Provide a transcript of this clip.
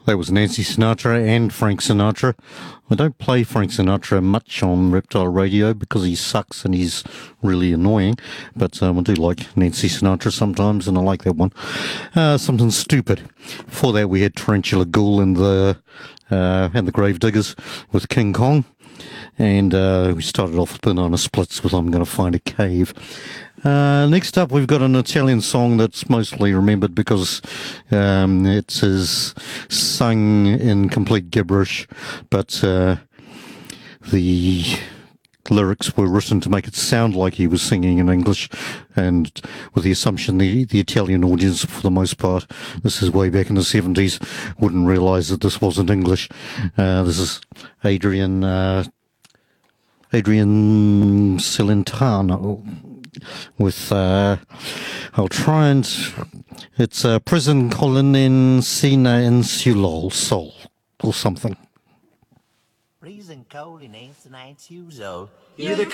That was Nancy Sinatra and Frank Sinatra. I don't play Frank Sinatra much on Reptile Radio because he sucks and he's really annoying. But I do like Nancy Sinatra sometimes, and I like that one. Something stupid. Before that, we had Tarantula Ghoul and the Gravediggers with King Kong. And we started off with Banana Splits with I'm Gonna Find a Cave. Next up, we've got an Italian song that's mostly remembered because it is sung in complete gibberish, but the lyrics were written to make it sound like he was singing in English, and with the assumption the Italian audience, for the most part, this is way back in the 70s, wouldn't realise that this wasn't English. This is Adrian Celentano with I'll try and it's Prison Colin in Sina Insulol Sol or something. Prison Colin in Sina Insulol. You're the